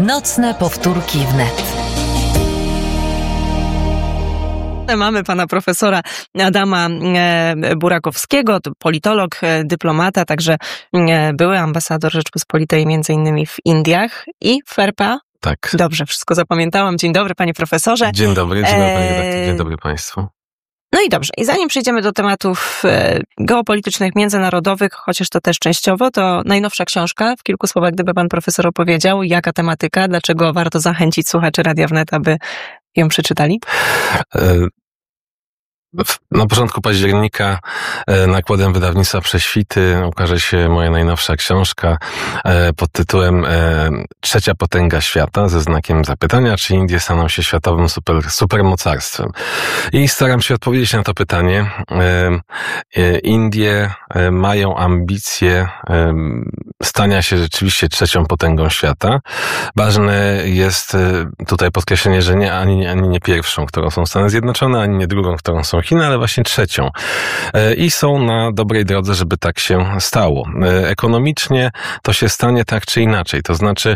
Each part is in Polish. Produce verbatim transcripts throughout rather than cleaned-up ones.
Nocne powtórki wnet. Mamy pana profesora Adama Burakowskiego, politolog, dyplomata, także były ambasador Rzeczpospolitej między innymi w Indiach i w R P A. Tak. Dobrze, wszystko zapamiętałam. Dzień dobry, panie profesorze. Dzień dobry, dzień dobry, panie redaktor, dzień dobry państwu. No i dobrze, i zanim przejdziemy do tematów geopolitycznych, międzynarodowych, chociaż to też częściowo, to najnowsza książka, w kilku słowach, gdyby pan profesor opowiedział, jaka tematyka, dlaczego warto zachęcić słuchaczy Radia Wnet, aby ją przeczytali? Na początku października nakładem wydawnictwa Prześwity ukaże się moja najnowsza książka pod tytułem Trzecia potęga świata, ze znakiem zapytania, czy Indie staną się światowym super, supermocarstwem. I staram się odpowiedzieć na to pytanie. Indie mają ambicje stania się rzeczywiście trzecią potęgą świata. Ważne jest tutaj podkreślenie, że nie ani, ani nie pierwszą, którą są Stany Zjednoczone, ani nie drugą, którą są Chiny, ale właśnie trzecią. I są na dobrej drodze, żeby tak się stało. Ekonomicznie to się stanie tak czy inaczej. To znaczy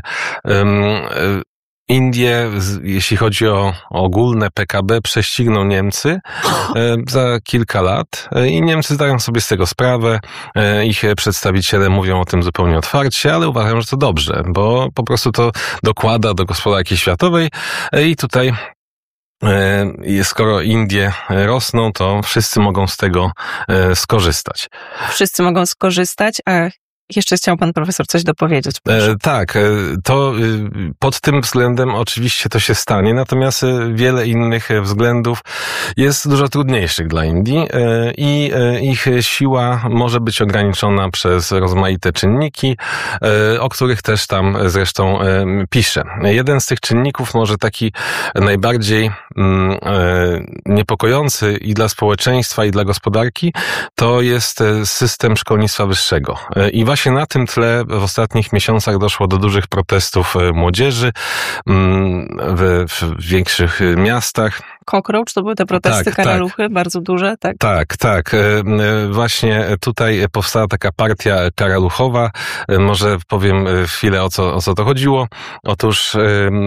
Indie, jeśli chodzi o ogólne P K B, prześcigną Niemcy za kilka lat i Niemcy zdają sobie z tego sprawę. Ich przedstawiciele mówią o tym zupełnie otwarcie, ale uważam, że to dobrze, bo po prostu to dokłada do gospodarki światowej i tutaj skoro Indie rosną, to wszyscy mogą z tego skorzystać. Wszyscy mogą skorzystać, a jeszcze chciał pan profesor coś dopowiedzieć. E, tak, to pod tym względem oczywiście to się stanie, natomiast wiele innych względów jest dużo trudniejszych dla Indii e, i ich siła może być ograniczona przez rozmaite czynniki, e, o których też tam zresztą e, piszę. Jeden z tych czynników, może taki najbardziej mm, e, niepokojący i dla społeczeństwa, i dla gospodarki, to jest system szkolnictwa wyższego. E, i Właśnie na tym tle w ostatnich miesiącach doszło do dużych protestów młodzieży w, w większych miastach. Cockroach, to były te protesty, tak, karaluchy, tak. bardzo duże, tak? Tak, tak. Właśnie tutaj powstała taka partia karaluchowa. Może powiem chwilę, o co, o co to chodziło. Otóż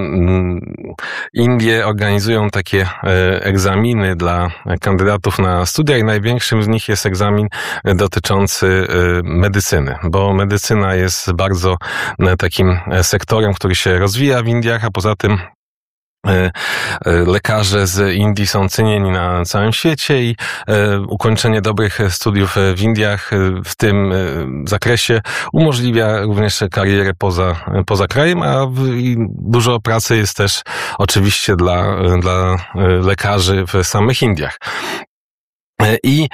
Indie organizują takie egzaminy dla kandydatów na studia i największym z nich jest egzamin dotyczący medycyny, bo medycyna jest bardzo takim sektorem, który się rozwija w Indiach, a poza tym lekarze z Indii są cenieni na całym świecie i ukończenie dobrych studiów w Indiach w tym zakresie umożliwia również karierę poza, poza krajem, a dużo pracy jest też oczywiście dla, dla lekarzy w samych Indiach. I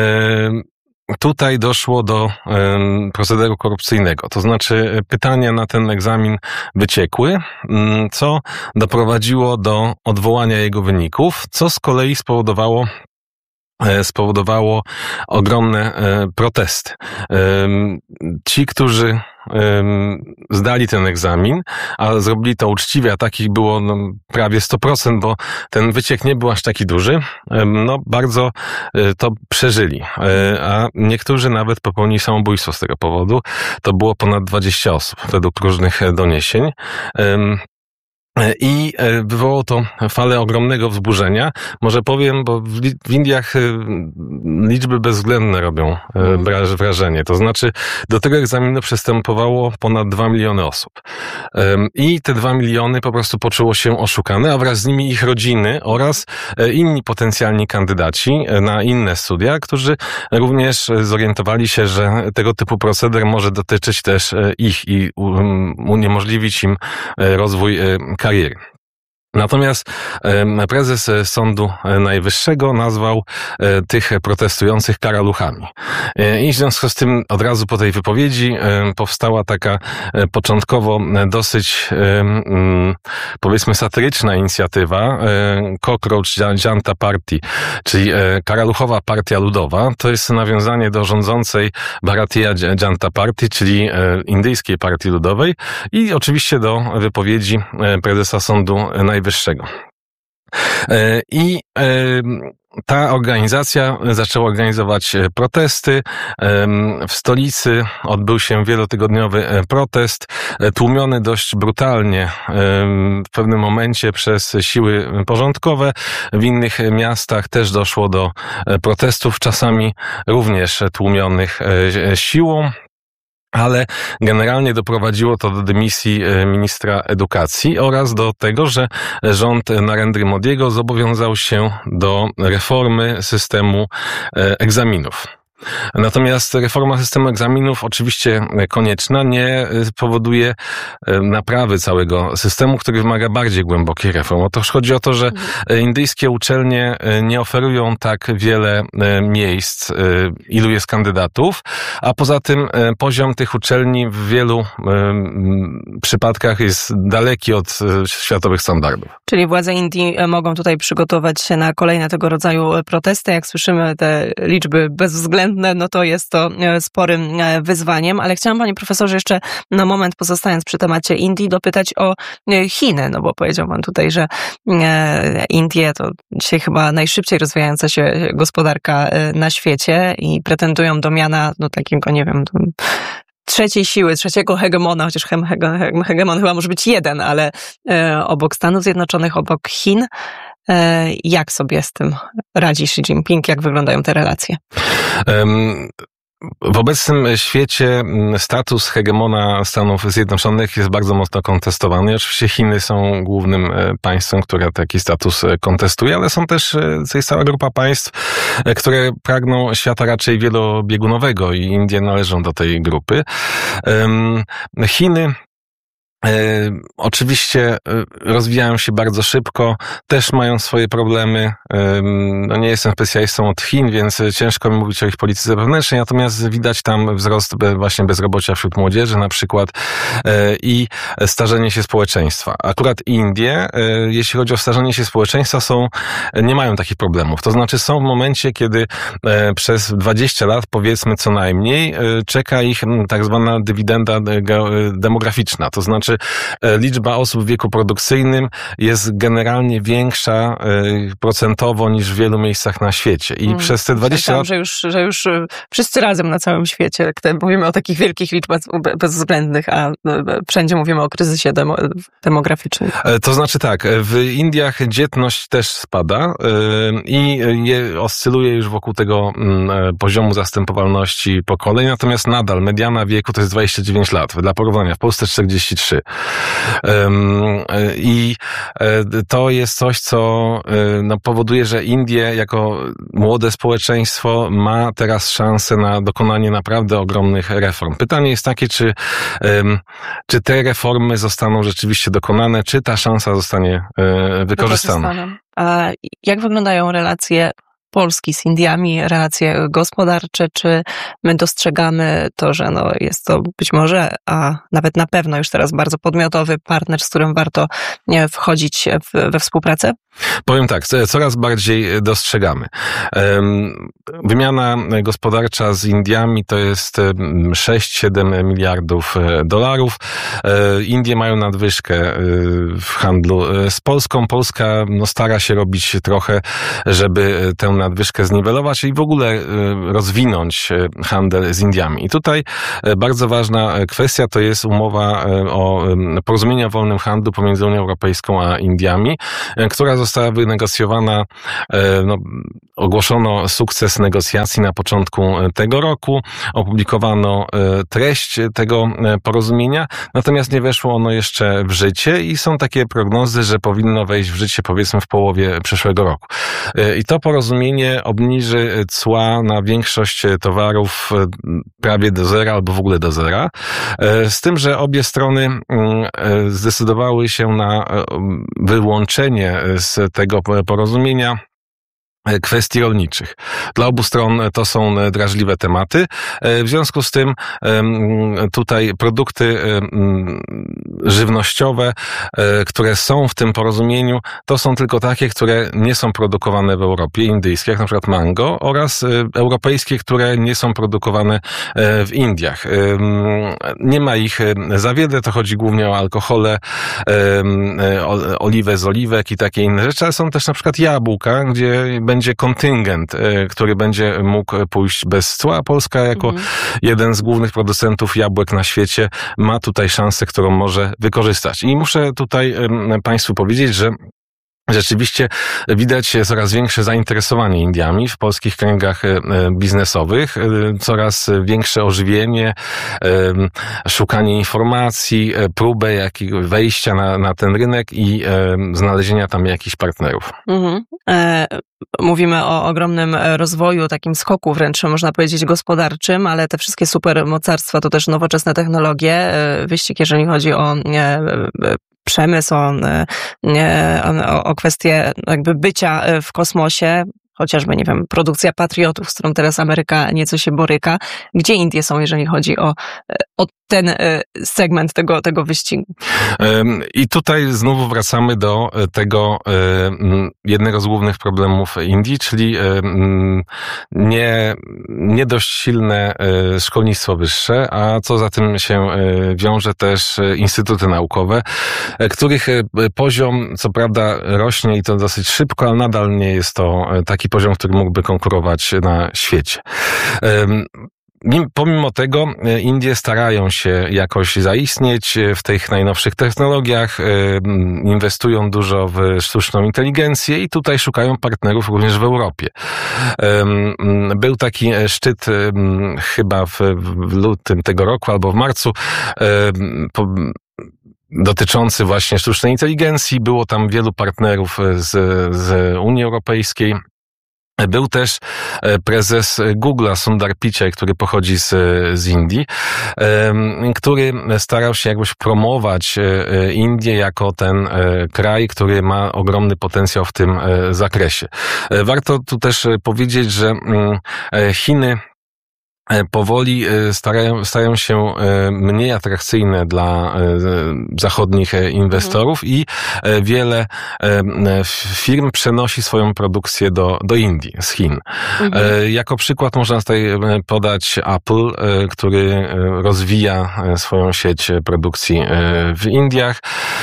tutaj doszło do um, procederu korupcyjnego, to znaczy pytania na ten egzamin wyciekły, um, co doprowadziło do odwołania jego wyników, co z kolei spowodowało spowodowało ogromne e, protesty. E, ci, którzy e, zdali ten egzamin, a zrobili to uczciwie, a takich było no, prawie sto procent, bo ten wyciek nie był aż taki duży, e, no bardzo e, to przeżyli. E, a niektórzy nawet popełnili samobójstwo z tego powodu. To było ponad dwadzieścia osób, według różnych doniesień. E, I wywołało to falę ogromnego wzburzenia. Może powiem, bo w Indiach liczby bezwzględne robią wrażenie. To znaczy do tego egzaminu przystępowało ponad dwa miliony osób. I te dwa miliony po prostu poczuło się oszukane, a wraz z nimi ich rodziny oraz inni potencjalni kandydaci na inne studia, którzy również zorientowali się, że tego typu proceder może dotyczyć też ich i uniemożliwić im rozwój kariery. Natomiast prezes Sądu Najwyższego nazwał tych protestujących karaluchami. I w związku z tym od razu po tej wypowiedzi powstała taka początkowo dosyć, powiedzmy, satyryczna inicjatywa Cockroach Janta Party, czyli Karaluchowa Partia Ludowa. To jest nawiązanie do rządzącej Bharatiya Janta Party, czyli indyjskiej partii ludowej i oczywiście do wypowiedzi prezesa Sądu Najwyższego. I ta organizacja zaczęła organizować protesty. W stolicy odbył się wielotygodniowy protest, tłumiony dość brutalnie w pewnym momencie przez siły porządkowe. W innych miastach też doszło do protestów, czasami również tłumionych siłą. Ale generalnie doprowadziło to do dymisji ministra edukacji oraz do tego, że rząd Narendry Modiego zobowiązał się do reformy systemu egzaminów. Natomiast reforma systemu egzaminów, oczywiście konieczna, nie powoduje naprawy całego systemu, który wymaga bardziej głębokiej reformy. Otóż chodzi o to, że indyjskie uczelnie nie oferują tak wiele miejsc, ilu jest kandydatów, a poza tym poziom tych uczelni w wielu przypadkach jest daleki od światowych standardów. Czyli władze Indii mogą tutaj przygotować się na kolejne tego rodzaju protesty. Jak słyszymy te liczby bezwzględne, no to jest to sporym wyzwaniem, ale chciałam, panie profesorze, jeszcze na moment, pozostając przy temacie Indii, dopytać o Chiny, no bo powiedział pan tutaj, że Indie to dzisiaj chyba najszybciej rozwijająca się gospodarka na świecie i pretendują do miana, no takiego, nie wiem, trzeciej siły, trzeciego hegemona, chociaż hegemon chyba może być jeden, ale obok Stanów Zjednoczonych, obok Chin. Jak sobie z tym radzi Xi Jinping? Jak wyglądają te relacje? Um. W obecnym świecie status hegemona Stanów Zjednoczonych jest bardzo mocno kontestowany. Oczywiście Chiny są głównym państwem, które taki status kontestuje, ale są też jest cała grupa państw, które pragną świata raczej wielobiegunowego i Indie należą do tej grupy. Chiny E, oczywiście rozwijają się bardzo szybko, też mają swoje problemy. E, no nie jestem specjalistą od Chin, więc ciężko mi mówić o ich polityce wewnętrznej, natomiast widać tam wzrost właśnie bezrobocia wśród młodzieży na przykład e, i starzenie się społeczeństwa. Akurat Indie, e, jeśli chodzi o starzenie się społeczeństwa, są, nie mają takich problemów. To znaczy są w momencie, kiedy e, przez dwadzieścia lat, powiedzmy co najmniej, e, czeka ich tak zwana dywidenda demograficzna. To znaczy liczba osób w wieku produkcyjnym jest generalnie większa procentowo niż w wielu miejscach na świecie. I hmm. przez te dwadzieścia lat... Że już, że już wszyscy razem na całym świecie, mówimy o takich wielkich liczbach bezwzględnych, a wszędzie mówimy o kryzysie demo, demograficznym. To znaczy tak, w Indiach dzietność też spada i je oscyluje już wokół tego poziomu zastępowalności pokoleń, natomiast nadal mediana wieku to jest dwadzieścia dziewięć lat. Dla porównania w Polsce czterdzieści trzy. I to jest coś, co no, powoduje, że Indie jako młode społeczeństwo ma teraz szansę na dokonanie naprawdę ogromnych reform. Pytanie jest takie, czy, czy te reformy zostaną rzeczywiście dokonane, czy ta szansa zostanie wykorzystana. A jak wyglądają relacje Polski z Indiami, relacje gospodarcze, czy my dostrzegamy to, że no jest to być może, a nawet na pewno już teraz bardzo podmiotowy partner, z którym warto nie, wchodzić w, we współpracę? Powiem tak, coraz bardziej dostrzegamy. Wymiana gospodarcza z Indiami to jest sześć siedem miliardów dolarów. Indie mają nadwyżkę w handlu z Polską. Polska no, stara się robić trochę, żeby tę nadwyżkę zniwelować i w ogóle rozwinąć handel z Indiami. I tutaj bardzo ważna kwestia to jest umowa o porozumienie o wolnym handlu pomiędzy Unią Europejską a Indiami, która została wynegocjowana, no, ogłoszono sukces negocjacji na początku tego roku, opublikowano treść tego porozumienia, natomiast nie weszło ono jeszcze w życie i są takie prognozy, że powinno wejść w życie powiedzmy w połowie przyszłego roku. I to porozumienie obniży cła na większość towarów prawie do zera albo w ogóle do zera, z tym, że obie strony zdecydowały się na wyłączenie z tego porozumienia kwestii rolniczych. Dla obu stron to są drażliwe tematy. W związku z tym tutaj produkty żywnościowe, które są w tym porozumieniu, to są tylko takie, które nie są produkowane w Europie, indyjskie, jak na przykład mango, oraz europejskie, które nie są produkowane w Indiach. Nie ma ich za wiele, to chodzi głównie o alkohole, oliwę z oliwek i takie inne rzeczy, ale są też na przykład jabłka, gdzie będzie kontyngent, który będzie mógł pójść bez cła, a Polska jako mhm. jeden z głównych producentów jabłek na świecie ma tutaj szansę, którą może wykorzystać. I muszę tutaj Państwu powiedzieć, że rzeczywiście widać coraz większe zainteresowanie Indiami w polskich kręgach biznesowych, coraz większe ożywienie, szukanie informacji, próbę jakiego wejścia na, na ten rynek i znalezienia tam jakichś partnerów. Mhm. E- Mówimy o ogromnym rozwoju, takim skoku wręcz, można powiedzieć, gospodarczym, ale te wszystkie supermocarstwa to też nowoczesne technologie, wyścig, jeżeli chodzi o przemysł, o, o, o kwestię jakby bycia w kosmosie, chociażby, nie wiem, produkcja patriotów, z którą teraz Ameryka nieco się boryka. Gdzie Indie są, jeżeli chodzi o, o ten segment tego, tego wyścigu? I tutaj znowu wracamy do tego jednego z głównych problemów Indii, czyli nie, nie dość silne szkolnictwo wyższe, a co za tym się wiąże też instytuty naukowe, których poziom co prawda rośnie i to dosyć szybko, ale nadal nie jest to taki poziom, który mógłby konkurować na świecie. Pomimo tego Indie starają się jakoś zaistnieć w tych najnowszych technologiach, inwestują dużo w sztuczną inteligencję i tutaj szukają partnerów również w Europie. Był taki szczyt chyba w, w lutym tego roku albo w marcu dotyczący właśnie sztucznej inteligencji. Było tam wielu partnerów z, z Unii Europejskiej. Był też prezes Google'a, Sundar Pichai, który pochodzi z, z Indii, który starał się jakoś promować Indię jako ten kraj, który ma ogromny potencjał w tym zakresie. Warto tu też powiedzieć, że Chiny powoli starają, stają się mniej atrakcyjne dla zachodnich inwestorów i wiele firm przenosi swoją produkcję do, do Indii, z Chin. Mhm. Jako przykład można tutaj podać Apple, który rozwija swoją sieć produkcji w Indiach.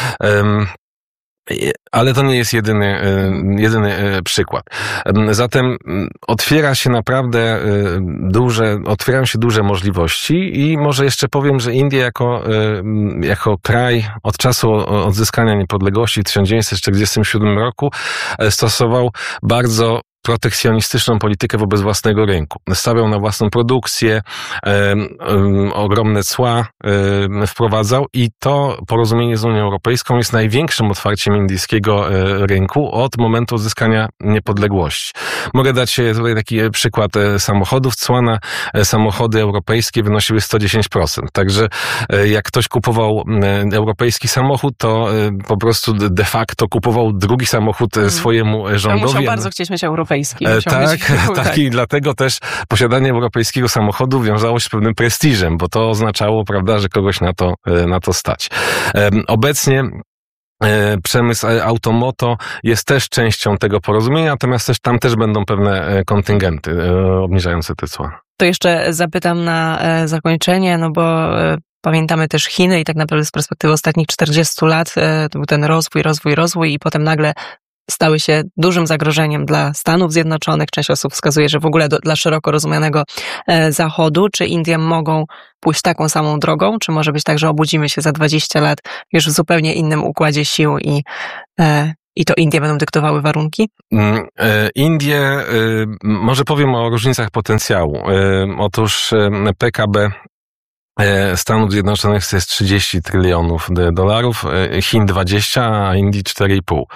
Ale to nie jest jedyny, jedyny przykład. Zatem otwiera się naprawdę duże, otwierają się duże możliwości i może jeszcze powiem, że Indie jako, jako kraj od czasu odzyskania niepodległości w tysiąc dziewięćset czterdziestym siódmym roku stosował bardzo protekcjonistyczną politykę wobec własnego rynku. Stawiał na własną produkcję, e, e, ogromne cła e, wprowadzał i to porozumienie z Unią Europejską jest największym otwarciem indyjskiego e, rynku od momentu odzyskania niepodległości. Mogę dać tutaj taki przykład samochodów. Cła na samochody europejskie wynosiły sto dziesięć procent. Także e, jak ktoś kupował e, europejski samochód, to e, po prostu de facto kupował drugi samochód hmm. swojemu rządowi. Musiał bardzo chcieć mieć europejski. E, tak, tak i dlatego też posiadanie europejskiego samochodu wiązało się z pewnym prestiżem, bo to oznaczało, prawda, że kogoś na to, na to stać. E, obecnie przemysł automoto jest też częścią tego porozumienia, natomiast też tam też będą pewne kontyngenty obniżające te cła. To jeszcze zapytam na zakończenie, no bo pamiętamy też Chiny i tak naprawdę z perspektywy ostatnich czterdziestu lat to był ten rozwój, rozwój, rozwój i potem nagle stały się dużym zagrożeniem dla Stanów Zjednoczonych. Część osób wskazuje, że w ogóle do, dla szeroko rozumianego e, Zachodu. Czy Indie mogą pójść taką samą drogą? Czy może być tak, że obudzimy się za dwadzieścia lat już w zupełnie innym układzie sił i, e, i to Indie będą dyktowały warunki? Indie, może powiem o różnicach potencjału. Otóż P K B Stanów Zjednoczonych to jest trzydzieści trylionów dolarów, Chin dwadzieścia, a Indii cztery i pół.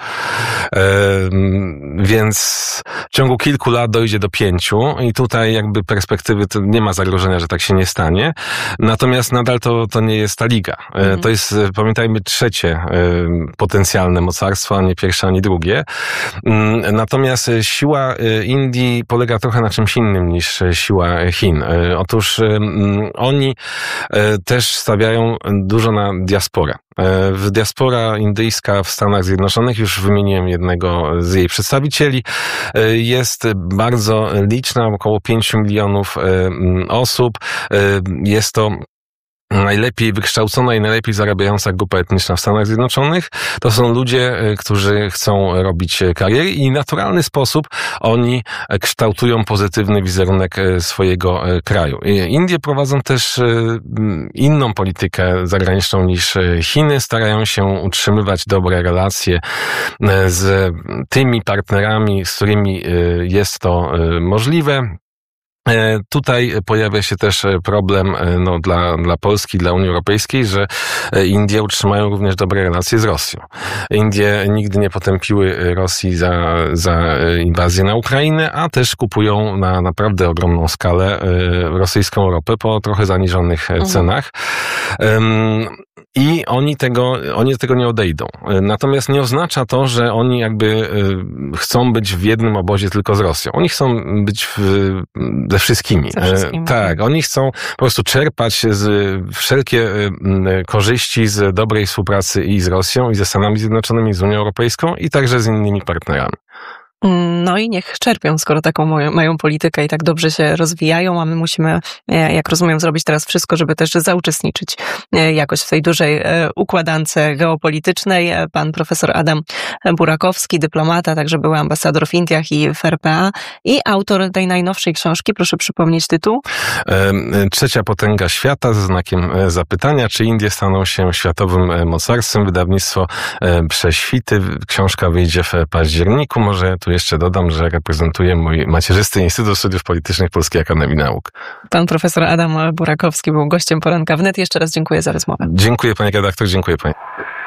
Więc w ciągu kilku lat dojdzie do pięciu i tutaj jakby perspektywy to nie ma zagrożenia, że tak się nie stanie. Natomiast nadal to, to nie jest ta liga. Mhm. To jest, pamiętajmy, trzecie potencjalne mocarstwo, a nie pierwsze, ani drugie. Natomiast siła Indii polega trochę na czymś innym niż siła Chin. Otóż oni też stawiają dużo na diasporę. W diaspora indyjska w Stanach Zjednoczonych, już wymieniłem jednego z jej przedstawicieli, jest bardzo liczna, około pięciu milionów osób. Jest to najlepiej wykształcona i najlepiej zarabiająca grupa etniczna w Stanach Zjednoczonych. To są ludzie, którzy chcą robić kariery i w naturalny sposób oni kształtują pozytywny wizerunek swojego kraju. Indie prowadzą też inną politykę zagraniczną niż Chiny. Starają się utrzymywać dobre relacje z tymi partnerami, z którymi jest to możliwe. Tutaj pojawia się też problem no, dla, dla Polski, dla Unii Europejskiej, że Indie utrzymają również dobre relacje z Rosją. Indie nigdy nie potępiły Rosji za, za inwazję na Ukrainę, a też kupują na naprawdę ogromną skalę rosyjską ropę po trochę zaniżonych mhm. cenach. Um, I oni tego, oni od tego nie odejdą. Natomiast nie oznacza to, że oni jakby chcą być w jednym obozie tylko z Rosją. Oni chcą być w, ze wszystkimi. Ze wszystkimi. Tak, oni chcą po prostu czerpać z wszelkie korzyści z dobrej współpracy i z Rosją, i ze Stanami Zjednoczonymi, i z Unią Europejską, i także z innymi partnerami. No i niech czerpią, skoro taką mają politykę i tak dobrze się rozwijają, a my musimy, jak rozumiem, zrobić teraz wszystko, żeby też zauczestniczyć jakoś w tej dużej układance geopolitycznej. Pan profesor Adam Burakowski, dyplomata, także były ambasador w Indiach i w R P A i autor tej najnowszej książki. Proszę przypomnieć tytuł. Trzecia potęga świata, ze znakiem zapytania, czy Indie staną się światowym mocarstwem. Wydawnictwo Prześwity. Książka wyjdzie w październiku. Może tu jeszcze dodam, że reprezentuję mój macierzysty Instytut Studiów Politycznych Polskiej Akademii Nauk. Pan profesor Adam Burakowski był gościem Poranka Wnet. Jeszcze raz dziękuję za rozmowę. Dziękuję pani redaktor, dziękuję pani.